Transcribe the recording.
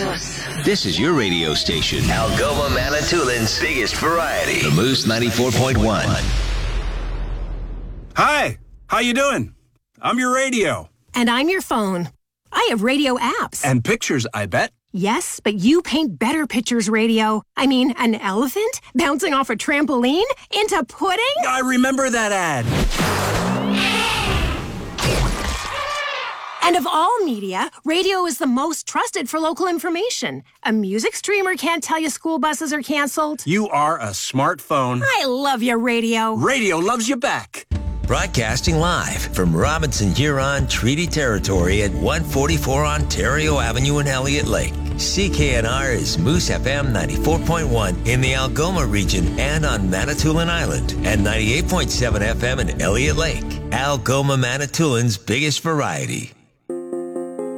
This is your radio station. Algoma Manitoulин's biggest variety. The Moose 94.1. Hi, how you doing? I'm your radio. And I'm your phone. I have radio apps. And pictures, I bet. Yes, but you paint better pictures, radio. I mean, an elephant bouncing off a trampoline into pudding? I remember that ad. And of all media, radio is the most trusted for local information. A music streamer can't tell you school buses are canceled. You are a smartphone. I love you, radio. Radio loves you back. Broadcasting live from Robinson-Huron Treaty Territory at 144 Ontario Avenue in Elliott Lake. CKNR is Moose FM 94.1 in the Algoma region and on Manitoulin Island, and 98.7 FM in Elliott Lake. Algoma Manitoulin's biggest variety.